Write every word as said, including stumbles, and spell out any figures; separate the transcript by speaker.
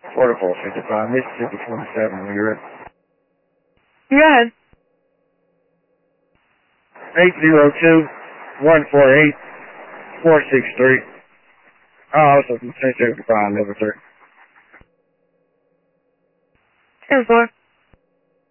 Speaker 1: Protocol fifty-five, Mississippi twenty-seven, when you're ready.
Speaker 2: Go ahead.
Speaker 1: eight zero two, one four eight, four six three. Oh, also from ten seventy-five, level three.
Speaker 2: ten four.